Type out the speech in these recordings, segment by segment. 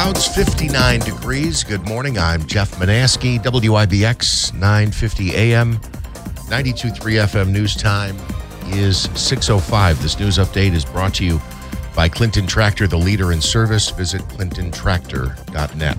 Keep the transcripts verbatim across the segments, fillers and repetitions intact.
clouds, fifty-nine degrees. Good morning. I'm Jeff Manaski, W I B X, nine fifty A M, ninety-two point three F M. News time is six oh five. This news update is brought to you by Clinton Tractor, the leader in service. Visit clinton tractor dot net.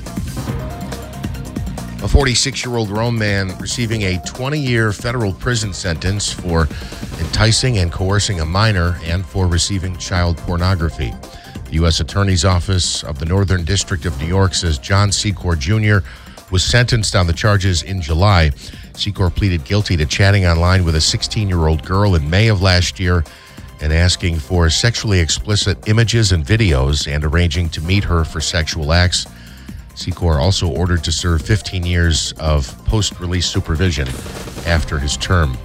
A forty-six-year-old Rome man receiving a twenty-year federal prison sentence for enticing and coercing a minor and for receiving child pornography. The U S Attorney's Office of the Northern District of New York says John Secor Junior was sentenced on the charges in July. Secor pleaded guilty to chatting online with a sixteen-year-old girl in May of last year and asking for sexually explicit images and videos and arranging to meet her for sexual acts. Secor also ordered to serve fifteen years of post-release supervision after his term.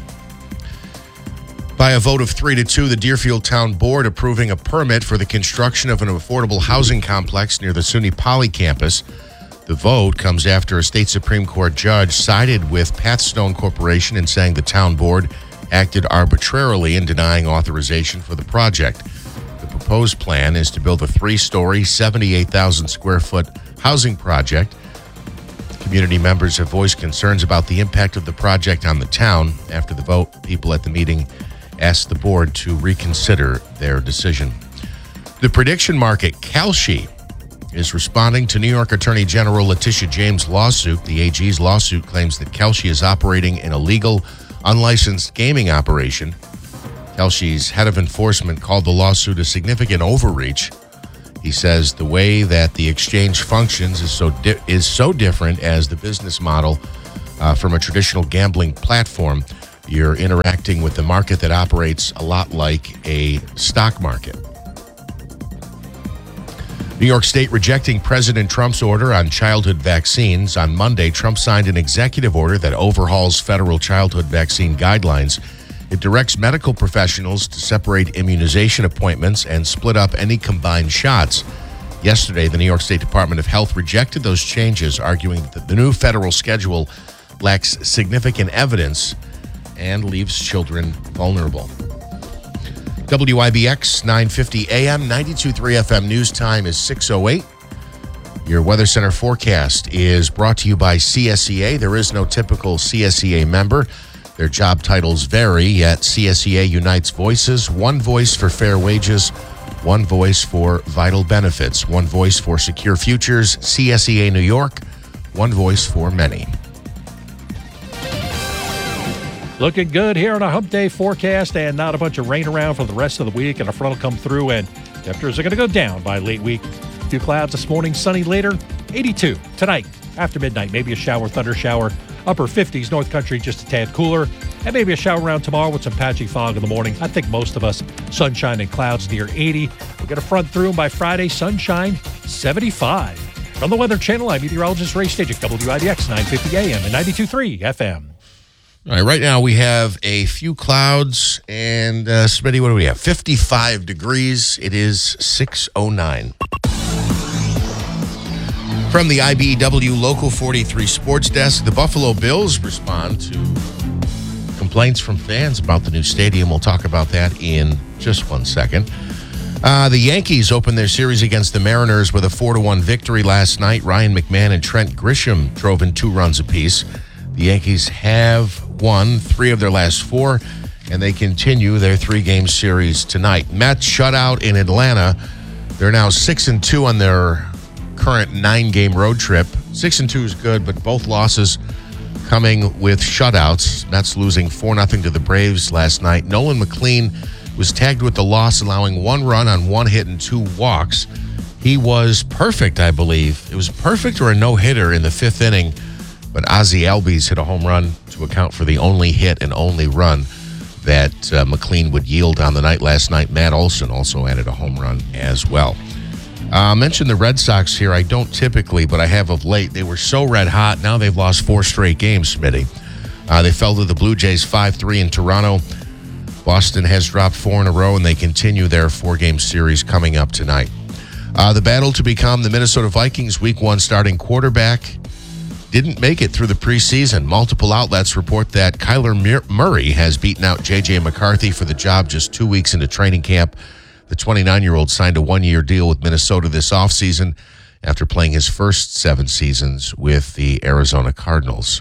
By a vote of three to two, the Deerfield Town Board approving a permit for the construction of an affordable housing complex near the SUNY Poly campus. The vote comes after a state Supreme Court judge sided with Pathstone Corporation in saying the town board acted arbitrarily in denying authorization for the project. The proposed plan is to build a three-story, seventy-eight thousand square foot housing project. Community members have voiced concerns about the impact of the project on the town. After the vote, people at the meeting asked the board to reconsider their decision. The prediction market, Kalshi, is responding to New York Attorney General Letitia James' lawsuit. The A G's lawsuit claims that Kalshi is operating an illegal, unlicensed gaming operation. Kalshi's head of enforcement called the lawsuit a significant overreach. He says the way that the exchange functions is so di- is so different as the business model uh, from a traditional gambling platform. You're interacting with the market that operates a lot like a stock market. New York State rejecting President Trump's order on childhood vaccines. On Monday, Trump signed an executive order that overhauls federal childhood vaccine guidelines. It directs medical professionals to separate immunization appointments and split up any combined shots. Yesterday, the New York State Department of Health rejected those changes, arguing that the new federal schedule lacks significant evidence and leaves children vulnerable. W I B X, nine fifty A M, ninety-two point three F M. News time is six oh eight. Your Weather Center forecast is brought to you by C S E A. There is no typical C S E A member. Their job titles vary, yet C S E A unites voices. One voice for fair wages, one voice for vital benefits, one voice for secure futures. C S E A New York, one voice for many. Looking good here on a hump day forecast and not a bunch of rain around for the rest of the week, and a front will come through and temperatures are going to go down by late week. A few clouds this morning, sunny later, eighty-two tonight after midnight, maybe a shower, thunder shower, upper fifties, North Country just a tad cooler, and maybe a shower around tomorrow with some patchy fog in the morning. I think most of us, sunshine and clouds near eighty. We'll get a front through by Friday, sunshine, seventy-five. From the Weather Channel, I'm meteorologist Ray Stagik, W I B X, nine fifty A M and ninety-two point three F M. All right, right now we have a few clouds, and uh, Smitty, what do we have? fifty-five degrees. It is six oh nine. From the I B E W Local forty-three Sports Desk, the Buffalo Bills respond to complaints from fans about the new stadium. We'll talk about that in just one second. Uh, the Yankees opened their series against the Mariners with a four to one victory last night. Ryan McMahon and Trent Grisham drove in two runs apiece. The Yankees have won three of their last four, and they continue their three-game series tonight. Mets shut out in Atlanta. They're now six and two on their current nine-game road trip. Six and two is good, but both losses coming with shutouts. Mets losing four nothing to the Braves last night. Nolan McLean was tagged with the loss, allowing one run on one hit and two walks. He was perfect, I believe. It was perfect or a no-hitter in the fifth inning. But Ozzie Albies hit a home run to account for the only hit and only run that uh, McLean would yield on the night last night. Matt Olson also added a home run as well. I uh, mentioned the Red Sox here. I don't typically, but I have of late. They were so red hot. Now they've lost four straight games, Smitty. Uh, they fell to the Blue Jays five three in Toronto. Boston has dropped four in a row, and they continue their four-game series coming up tonight. Uh, the battle to become the Minnesota Vikings Week one starting quarterback didn't make it through the preseason. Multiple outlets report that Kyler Murray has beaten out J J McCarthy for the job just two weeks into training camp. The The twenty-nine-year-old signed a one-year deal with Minnesota this offseason after playing his first seven seasons with the Arizona Cardinals.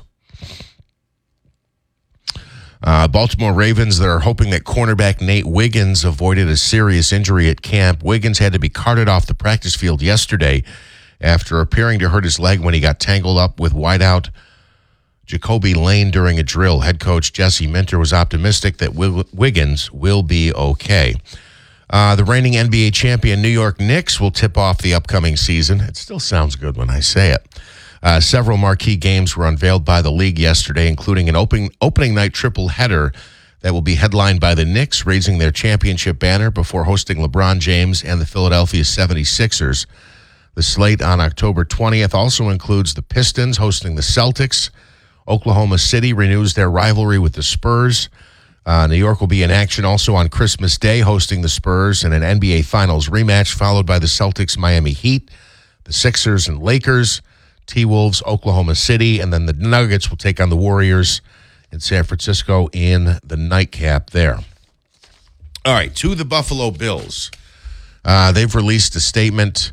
Uh, Baltimore Ravens, they're hoping that cornerback Nate Wiggins avoided a serious injury at camp. Wiggins had to be carted off the practice field yesterday after appearing to hurt his leg when he got tangled up with wideout Jacoby Lane during a drill. Head coach Jesse Minter was optimistic that Wiggins will be okay. Uh, the reigning N B A champion New York Knicks will tip off the upcoming season. It still sounds good when I say it. Uh, several marquee games were unveiled by the league yesterday, including an opening, opening night triple header that will be headlined by the Knicks raising their championship banner before hosting LeBron James and the Philadelphia seventy-sixers. The slate on October twentieth also includes the Pistons hosting the Celtics. Oklahoma City renews their rivalry with the Spurs. Uh, New York will be in action also on Christmas Day, hosting the Spurs in an N B A Finals rematch, followed by the Celtics, Miami Heat, the Sixers, and Lakers, T-Wolves, Oklahoma City, and then the Nuggets will take on the Warriors in San Francisco in the nightcap there. All right, to the Buffalo Bills. Uh, they've released a statement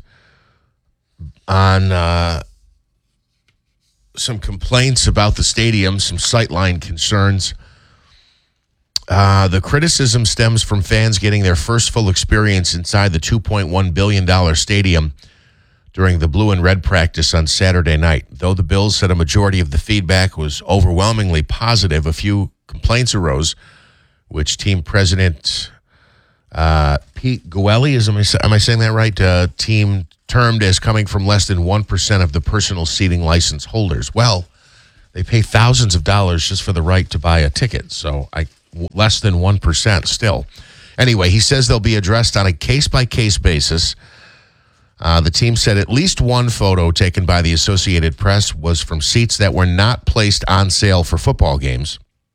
on uh, some complaints about the stadium, some sightline concerns. Uh, the criticism stems from fans getting their first full experience inside the two point one billion dollars stadium during the blue and red practice on Saturday night. Though the Bills said a majority of the feedback was overwhelmingly positive, a few complaints arose, which team president uh, Pete Goelli, is am I, am I saying that right? Uh, team termed as coming from less than one percent of the personal seating license holders. Well, they pay thousands of dollars just for the right to buy a ticket, so I less than one percent still. Anyway, he says they'll be addressed on a case-by-case basis. Uh, the team said at least one photo taken by the Associated Press was from seats that were not placed on sale for football games.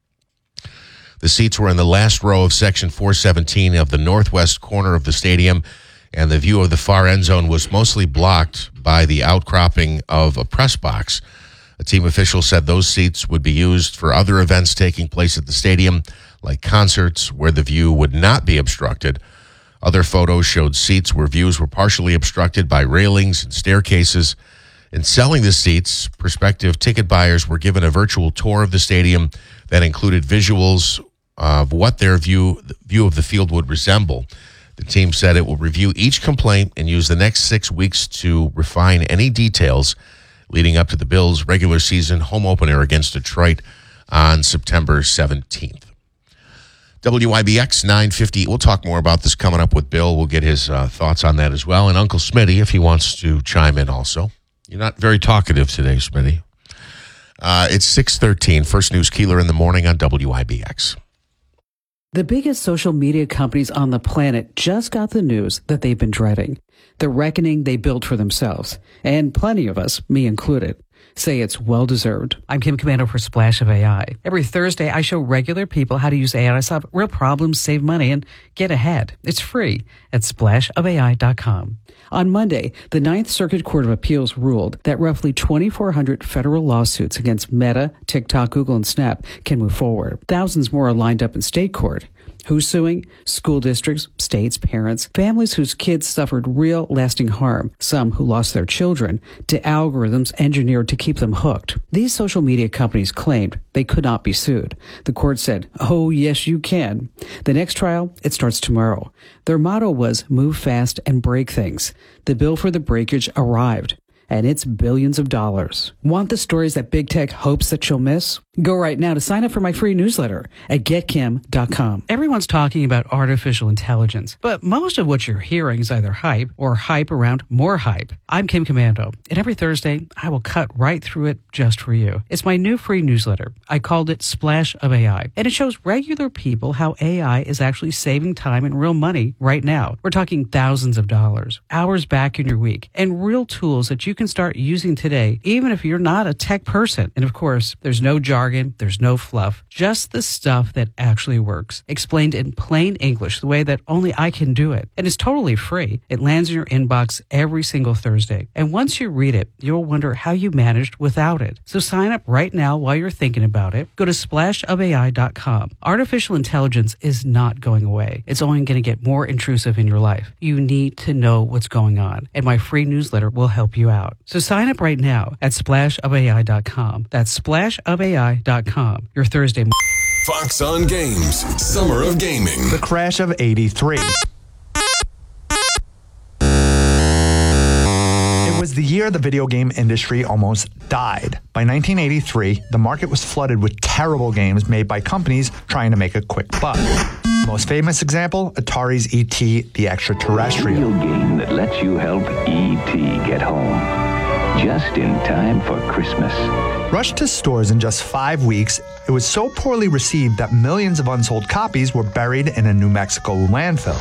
The seats were in the last row of Section four seventeen of the northwest corner of the stadium, and the view of the far end zone was mostly blocked by the outcropping of a press box. A team official said those seats would be used for other events taking place at the stadium, like concerts, where the view would not be obstructed. Other photos showed seats where views were partially obstructed by railings and staircases. In selling the seats, prospective ticket buyers were given a virtual tour of the stadium that included visuals of what their view, view of the field would resemble. The team said it will review each complaint and use the next six weeks to refine any details leading up to the Bills' regular season home opener against Detroit on September seventeenth. W I B X nine fifty. We'll talk more about this coming up with Bill. We'll get his uh, thoughts on that as well. And Uncle Smitty, if he wants to chime in also. You're not very talkative today, Smitty. Uh, it's six thirteen. First News Keeler in the morning on W I B X. The biggest social media companies on the planet just got the news that they've been dreading. The reckoning they built for themselves. And plenty of us, me included, say it's well-deserved. I'm Kim Commando for Splash of A I. Every Thursday, I show regular people how to use A I to solve real problems, save money, and get ahead. It's free at splash of A I dot com. On Monday, the Ninth Circuit Court of Appeals ruled that roughly twenty-four hundred federal lawsuits against Meta, TikTok, Google, and Snap can move forward. Thousands more are lined up in state court. Who's suing? School districts, states, parents, families whose kids suffered real, lasting harm, some who lost their children, to algorithms engineered to keep them hooked. These social media companies claimed they could not be sued. The court said, oh, yes, you can. The next trial, it starts tomorrow. Their motto was move fast and break things. The bill for the breakage arrived, and it's billions of dollars. Want the stories that big tech hopes that you'll miss? Go right now to sign up for my free newsletter at get kim dot com. Everyone's talking about artificial intelligence, but most of what you're hearing is either hype or hype around more hype. I'm Kim Commando, and every Thursday, I will cut right through it just for you. It's my new free newsletter. I called it Splash of A I, and it shows regular people how A I is actually saving time and real money right now. We're talking thousands of dollars, hours back in your week, and real tools that you can start using today, even if you're not a tech person. And of course, there's no jargon, there's no fluff, just the stuff that actually works. Explained in plain English, the way that only I can do it. And it's totally free. It lands in your inbox every single Thursday. And once you read it, you'll wonder how you managed without it. So sign up right now while you're thinking about it. Go to splash of A I dot com. Artificial intelligence is not going away. It's only going to get more intrusive in your life. You need to know what's going on. And my free newsletter will help you out. So sign up right now at splash of A I dot com. That's splash of A I dot com. Your Thursday. Fox on Games, Summer of Gaming. The crash of eighty-three. It was the year the video game industry almost died. By nineteen eighty-three, the market was flooded with terrible games made by companies trying to make a quick buck. Most famous example, Atari's E T the Extraterrestrial. A video game that lets you help E T get home. Just in time for Christmas. Rushed to stores in just five weeks, it was so poorly received that millions of unsold copies were buried in a New Mexico landfill.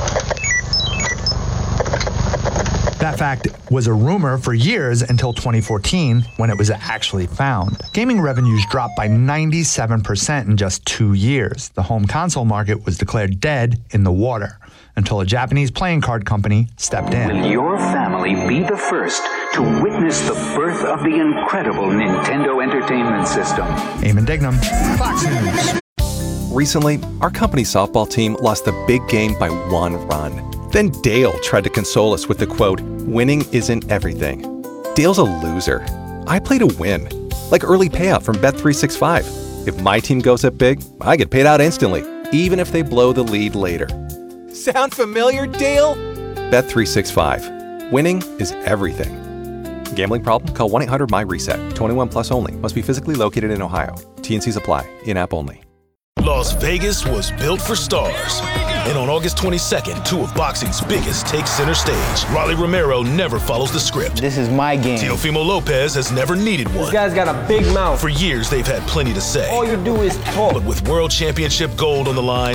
That fact was a rumor for years until twenty fourteen, when it was actually found. Gaming revenues dropped by ninety-seven percent in just two years. The home console market was declared dead in the water until a Japanese playing card company stepped in. Will your family be the first to witness the birth of the incredible Nintendo Entertainment System? Eamon Dignam, Fox News. Recently, our company softball team lost the big game by one run. Then Dale tried to console us with the quote, "Winning isn't everything." Dale's a loser. I play to win, like early payout from Bet three sixty-five. If my team goes up big, I get paid out instantly, even if they blow the lead later. Sound familiar, Dale? Bet three sixty-five. Winning is everything. Gambling problem? Call one eight hundred M Y reset. twenty-one plus only. Must be physically located in Ohio. T and Cs apply. In-app only. Las Vegas was built for stars. And on August twenty-second, two of boxing's biggest take center stage. Rolly Romero never follows the script. This is my game. Teofimo Lopez has never needed one. This guy's got a big mouth. For years, they've had plenty to say. All you do is talk. But with World Championship gold on the line,